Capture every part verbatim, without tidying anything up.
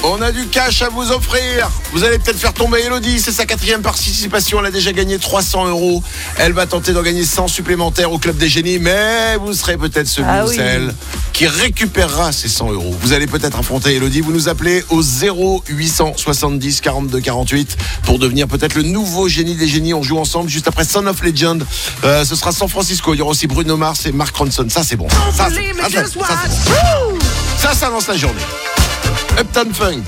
On a du cash à vous offrir. Vous allez peut-être faire tomber Elodie. C'est sa quatrième participation. Elle a déjà gagné trois cents euros. Elle va tenter d'en gagner cent supplémentaires au Club des Génies. Mais vous serez peut-être celui ah ou oui. celle qui récupérera ces cent euros. Vous allez peut-être affronter Elodie. Vous nous appelez au zéro huit cent soixante-dix quarante-deux quarante-huit pour devenir peut-être le nouveau génie des génies. On joue ensemble juste après Son of Legend. Euh, ce sera San Francisco. Il y aura aussi Bruno Mars et Mark Ronson. Ça, c'est bon. Ça, ça, ça, ça, ça, ça, ça lance la journée. Uptown Funk.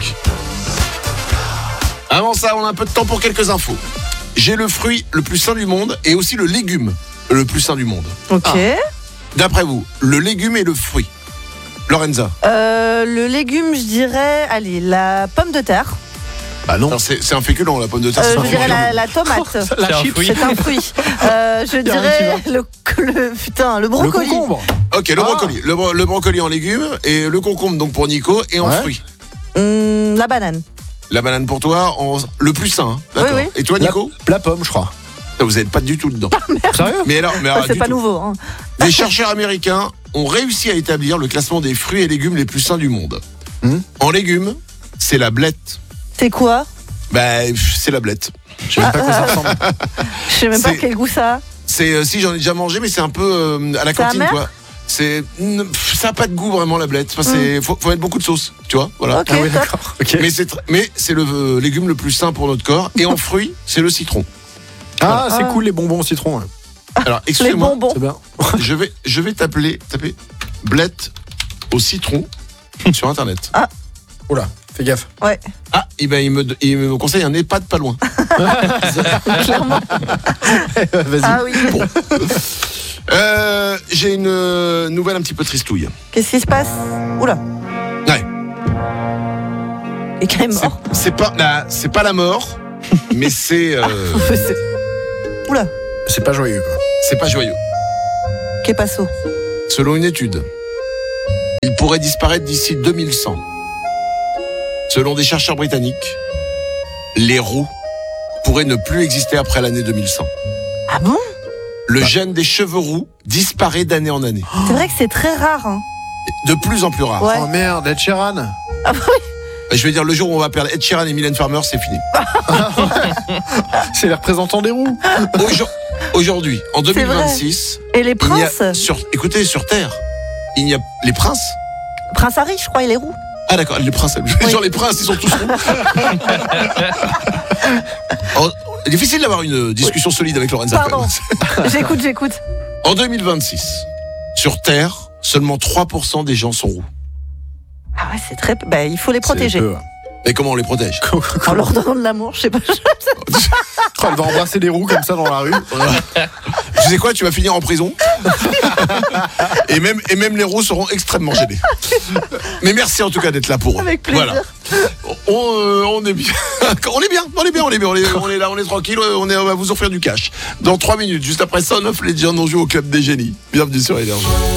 Avant ça, on a un peu de temps pour quelques infos. J'ai le fruit le plus sain du monde et aussi le légume le plus sain du monde. Ok. Ah. D'après vous, le légume et le fruit. Lorenza. Euh, le légume, je dirais, allez, la pomme de terre. Bah non. Alors c'est, c'est un féculent, la pomme de terre. Euh, c'est je un dirais féculent. la, la tomate. La c'est, un c'est un fruit. Euh, je dirais le, le putain, le brocoli. Le concombre. Ok, le ah. brocoli. Le, bro- le brocoli en légumes et le concombre donc pour Nico et en ouais. fruit. Mmh, la banane. La banane pour toi, en... le plus sain. Hein. D'accord. Oui, oui. Et toi, Nico ? La, la pomme, je crois. Vous n'êtes pas du tout dedans. Ah, merde. Sérieux ? Mais alors, mais alors, ah, c'est pas tout. nouveau. Hein. Des chercheurs américains ont réussi à établir le classement des fruits et légumes les plus sains du monde. Mmh. En légumes, c'est la blette. C'est quoi ? Bah, c'est la blette. Je sais même pas à quoi ça ressemble. Je sais même c'est, pas quel goût ça a. C'est euh, si j'en ai déjà mangé, mais c'est un peu euh, à la c'est cantine amer quoi. C'est ça a pas de goût vraiment la blette. Enfin, c'est faut, faut mettre beaucoup de sauce, tu vois. Voilà. Okay, ah oui, d'accord. Okay. Mais c'est mais c'est le euh, légume le plus sain pour notre corps. Et en fruits, c'est le citron. Ah, voilà. c'est cool les bonbons au citron. Ouais. Alors excusez-moi. Les bonbons. C'est bien. je vais je vais t'appeler taper blette au citron sur internet. Ah. Oula. Fais gaffe. Ouais. Ah, et ben il me, il me conseille un EHPAD pas loin. Clairement. Vas-y. Ah oui. Bon. Euh, j'ai une euh, nouvelle un petit peu tristouille. Qu'est-ce qui se passe ? Oula. Ouais. Et qui est mort. C'est, c'est pas la, c'est pas la mort, mais c'est. Euh, c'est... Oula. C'est pas joyeux quoi. C'est pas joyeux. Qu'est passo ? Selon une étude, il pourrait disparaître d'ici deux mille cent. Selon des chercheurs britanniques, les roux pourraient ne plus exister après l'année deux mille cent. Ah bon ? Le bah. gène des cheveux roux disparaît d'année en année. C'est vrai que c'est très rare. Hein. De plus en plus rare. Ouais. Oh merde, Ed Sheeran. Ah oui. Je vais dire, le jour où on va perdre Ed Sheeran et Mylène Farmer, c'est fini. C'est les représentants des roux. Aujourd- Aujourd'hui, en deux mille vingt-six... Et les princes il y a, sur, écoutez, sur Terre, il y a les princes. Prince Harry, je crois, il est roux. Ah d'accord, les princes. Oui. Genre les princes, ils sont tous roux. Oh, difficile d'avoir une discussion oui. solide avec Lorenza. Pardon. j'écoute, j'écoute. En deux mille vingt-six, sur Terre, seulement trois pour cent des gens sont roux. Ah ouais, c'est très... Bah, il faut les protéger. Peu, ouais. Et comment on les protège ? En leur donnant de l'amour, je sais pas. Oh, elle va embrasser des roux comme ça dans la rue. Tu sais quoi, tu vas finir en prison. et, même, et même les roux seront extrêmement gênés. Mais merci en tout cas d'être là pour eux. Avec plaisir. Voilà. On, euh, on est bien. On est bien, on est bien, on est bien. On est, on est là, on est tranquille, on, est, on va vous offrir du cash. Dans trois minutes, juste après Son of Legend, on joue au Club des Génies. Bienvenue sur Énergie.